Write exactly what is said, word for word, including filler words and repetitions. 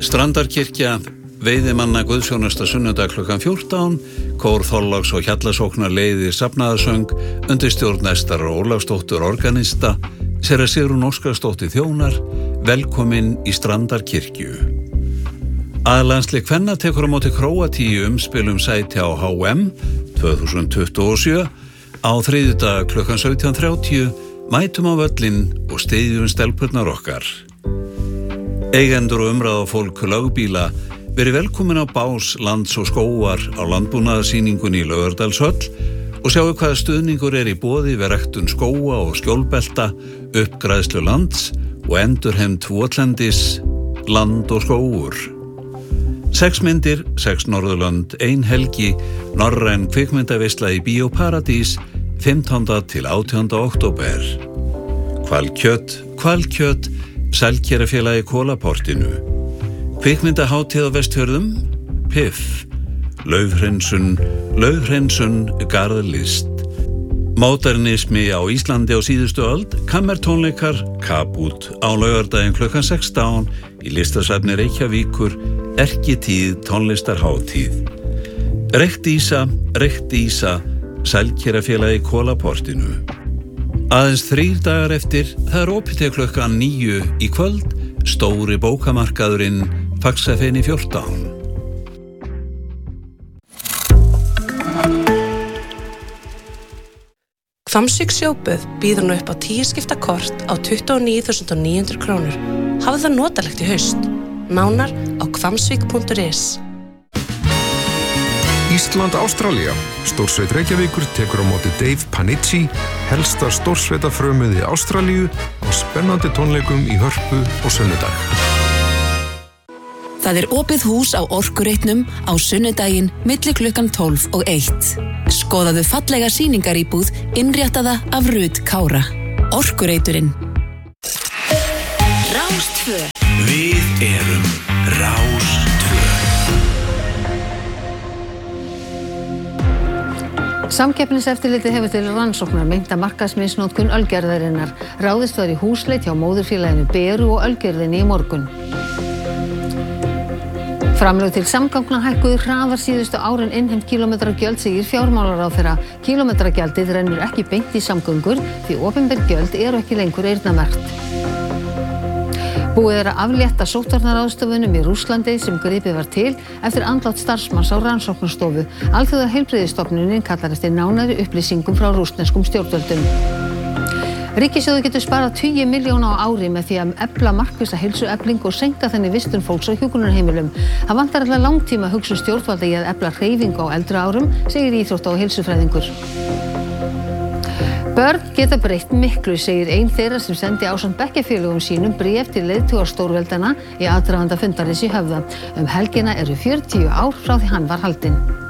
Strandarkirkja, veiðimanna guðsjónusta sunnudag klukkan fjórtán, kór Þorláks og Hjallasóknar leiðir safnaðarsöng, undir stjórn Estarar Ólafsdóttur organista, séra Sigrún Óskarsdóttir þjónar, velkomin í Strandarkirkju. Aðlandsleik kvenna tekur á móti Króatíu umspilum sæti á H M tvö þúsund tuttugu og sjö, á þriðjudag klukkan sautján þrjátíu, mætum á völlinn og styðjum stelpurnar okkar. Eigendur og umræðafólk lögbíla, verið velkomin á Bás, Lands og Skógar á landbúnaðarsýningunni í Laugardalshöll og sjáu hvaða stuðningur er í boði við ræktun skóga og skjólbelta, uppgræðslu lands og endurheimt votlendis, land og skógur. Sex myndir, sex Norðurlönd, ein helgi, norræn kvikmyndaveisla í Bíóparadís, fimmtánda til átjánda október. Hvalkjöt, hvalkjöt, Sælkerafélagi Kólaportinu. Kvikmyndahátíð á Vestfjörðum, Piff. Laufhreinsun, laufhreinsun, garðlist. Módernismi á Íslandi á síðustu öld, kammertónleikar, Kapút á laugardaginn klukkan sextán, í listasafni Reykjavíkur, Erkitíð tónlistarhátíð. Reyktísa, Reyktísa, Sælkerafélagi Kólaportinu. Aðeins þrír dagar eftir, það er opið til klukkan níu í kvöld, stóri bókamarkaðurinn Faxafeni fjórtán. Hvammsvík sjóböð býður nú upp á tíu skipta kort á tuttugu og níu þúsund níu hundruð krónur. Hafðu það notalegt í haust. Nánar á hvammsvík punktur is. Ísland Ástralía. Stórsveit Reykjavíkur tekur á móti Dave Panici, helsta stórsveitafrömuð í Ástralíu, á spennandi tónleikum í Hörpu og sunnudag. Það er opið hús á Orkureitnum á sunnudaginn milli klukkan tólf og eitt. Skoðaðu fallega sýningaríbúð innréttaða af Rut Kára. Orkureiturinn. Rás tvö. Við erum Rás tvö. Samkeppniseftirlitið hefur til rannsóknar meinta markaðsmisnotkun ölgerðarinnar. Ráðist var í húsleit hjá móðurfélaginu Beru og ölgerðinni í morgun. Framlög til samgangna hækkuðu hraðar síðustu árin innheimt kílómetragjöld, segir fjármálaráðherra. Kílómetragjaldið rennur ekki beint í samgöngur því opinber gjöld eru ekki lengur eyrnamerkt. Búið er að aflétta sóttvarnaráðstöfunum í Rússlandi sem gripið var til eftir andlát starfsmanns á rannsóknarstofu. Alþjóða heilbrigðisstofnunin kallar eftir nánari upplýsingum frá rússneskum stjórnvöldum. Ríkissjóður getur sparað tugi milljóna á ári með því að efla markvissa heilsueflingu og seinka þannig vistun fólks á hjúkrunarheimilum. Það vantar alla langtíma hugsun stjórnvalda í að efla hreyfingu á eldri árum, segir íþrótta- og heilsufræðingur. Börn geta breytt miklu, segir ein þeirra sem sendi ásamt bekkjarfélögum sínum bréf til leiðtoga stórveldana í aðdraganda fundarins í Höfða. Um helgina eru fjörutíu ár frá því hann var haldinn.